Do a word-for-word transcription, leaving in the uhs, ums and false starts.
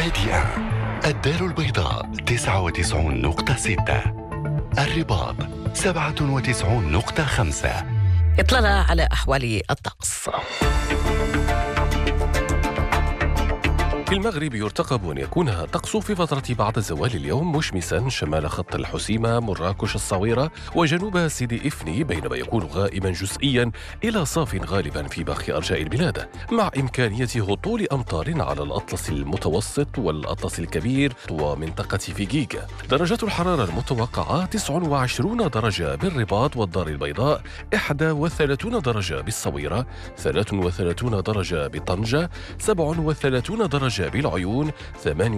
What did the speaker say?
هادئة. الدار البيضاء تسعة وتسعون نقطة ستة، الرباط سبعة وتسعون نقطة خمسة. اطلع على أحوال الطقس. في المغرب يرتقب أن يكون الطقس في فترة بعد زوال اليوم مشمسا شمال خط الحسيمة، مراكش، الصويرة وجنوب سيدي إفني، بينما يكون غائما جزئيا إلى صاف غالبا في باقي أرجاء البلاد، مع إمكانية هطول أمطار على الأطلس المتوسط والأطلس الكبير ومنطقة فيجيغا. درجات الحرارة المتوقعة تسعة وعشرين درجة بالرباط والدار البيضاء، واحد وثلاثين درجة بالصويرة، ثلاث وثلاثين درجة بطنجة، سبع وثلاثين درجة بالعيون، ثمانية